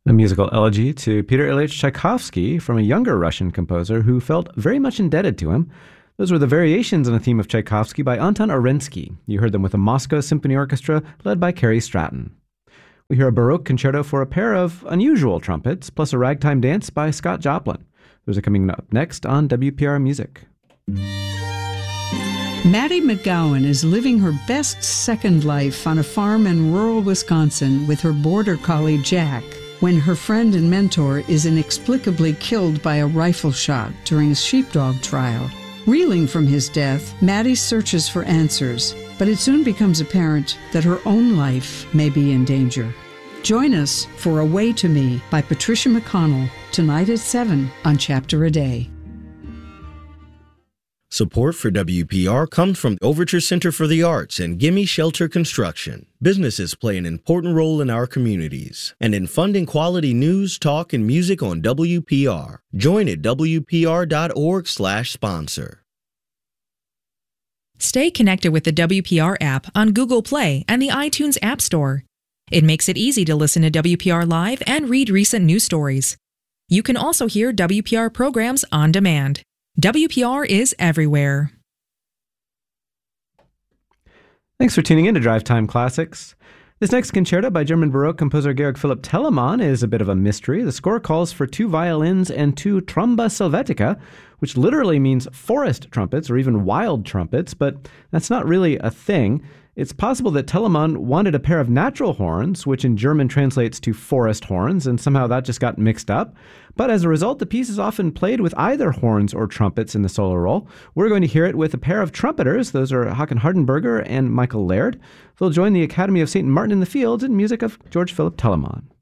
A musical elegy to Peter Ilyich Tchaikovsky from a younger Russian composer who felt very much indebted to him. Those were the variations on a theme of Tchaikovsky by Anton Arensky. You heard them with the Moscow Symphony Orchestra led by Carrie Stratton. We hear a Baroque concerto for a pair of unusual trumpets, plus a ragtime dance by Scott Joplin. Those are coming up next on WPR Music. Maddie McGowan is living her best second life on a farm in rural Wisconsin with her border collie Jack, when her friend and mentor is inexplicably killed by a rifle shot during a sheepdog trial. Reeling from his death, Maddie searches for answers, but it soon becomes apparent that her own life may be in danger. Join us for A Way to Me by Patricia McConnell, tonight at 7 on Chapter a Day. Support for WPR comes from the Overture Center for the Arts and Gimme Shelter Construction. Businesses play an important role in our communities and in funding quality news, talk, and music on WPR. Join at WPR.org/sponsor. Stay connected with the WPR app on Google Play and the iTunes App Store. It makes it easy to listen to WPR Live and read recent news stories. You can also hear WPR programs on demand. WPR is everywhere. Thanks for tuning in to Drive Time Classics. This next concerto by German Baroque composer Georg Philipp Telemann is a bit of a mystery. The score calls for 2 violins and 2 tromba selvatica, which literally means forest trumpets or even wild trumpets, but that's not really a thing. It's possible that Telemann wanted a pair of natural horns, which in German translates to forest horns, and somehow that just got mixed up. But as a result, the piece is often played with either horns or trumpets in the solo role. We're going to hear it with a pair of trumpeters. Those are Håkan Hardenberger and Michael Laird. They'll join the Academy of St. Martin in the Fields in music of Georg Philipp Telemann.